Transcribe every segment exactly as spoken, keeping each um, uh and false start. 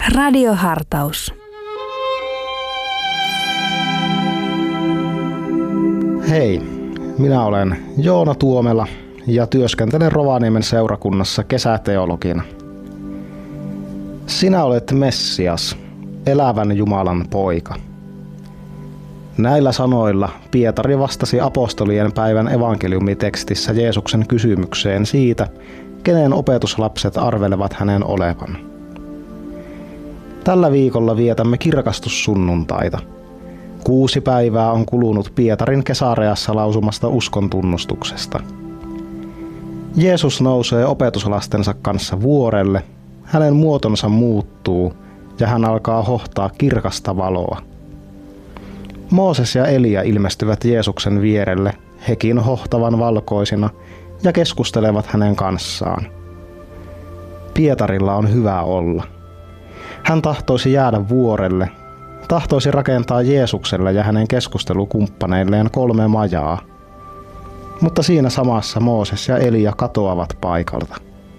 Radiohartaus. Hei, minä olen Joona Tuomela ja työskentelen Rovaniemen seurakunnassa kesäteologina. Sinä olet Messias, elävän Jumalan poika. Näillä sanoilla Pietari vastasi apostolien päivän evankeliumitekstissä Jeesuksen kysymykseen siitä, kenen opetuslapset arvelevat hänen olevan. Tällä viikolla vietämme kirkastussunnuntaita. Kuusi päivää on kulunut Pietarin Kesareassa lausumasta uskon tunnustuksesta. Jeesus nousee opetuslastensa kanssa vuorelle, hänen muotonsa muuttuu ja hän alkaa hohtaa kirkasta valoa. Mooses ja Elia ilmestyvät Jeesuksen vierelle, hekin hohtavan valkoisina, ja keskustelevat hänen kanssaan. Pietarilla on hyvä olla. Hän tahtoisi jäädä vuorelle, tahtoisi rakentaa Jeesukselle ja hänen keskustelukumppaneilleen kolme majaa. Mutta siinä samassa Mooses ja Elia katoavat paikalta.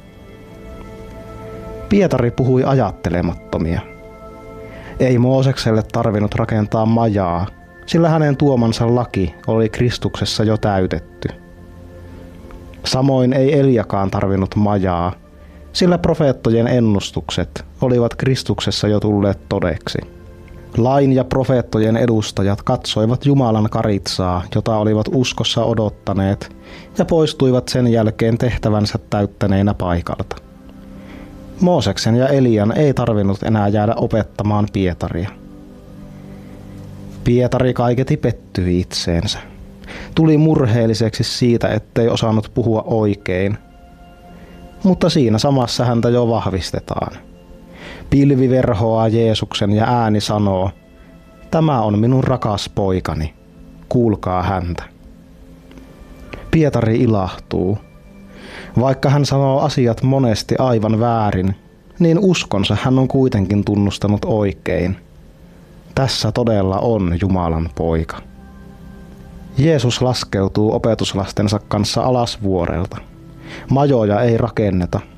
Pietari puhui ajattelemattomia. Ei Moosekselle tarvinnut rakentaa majaa, sillä hänen tuomansa laki oli Kristuksessa jo täytetty. Samoin ei Eliakaan tarvinnut majaa, sillä profeettojen ennustukset olivat Kristuksessa jo tulleet todeksi. Lain ja profeettojen edustajat katsoivat Jumalan karitsaa, jota olivat uskossa odottaneet, ja poistuivat sen jälkeen tehtävänsä täyttäneinä paikalta. Mooseksen ja Elian ei tarvinnut enää jäädä opettamaan Pietaria. Pietari kaiketi pettyi itseensä. Tuli murheelliseksi siitä, ettei osannut puhua oikein. Mutta siinä samassa häntä jo vahvistetaan. Pilvi verhoaa Jeesuksen ja ääni sanoo, tämä on minun rakas poikani, kuulkaa häntä. Pietari ilahtuu. Vaikka hän sanoo asiat monesti aivan väärin, niin uskonsa hän on kuitenkin tunnustanut oikein. Tässä todella on Jumalan poika. Jeesus laskeutuu opetuslastensa kanssa alas vuorelta. Majoja ei rakenneta,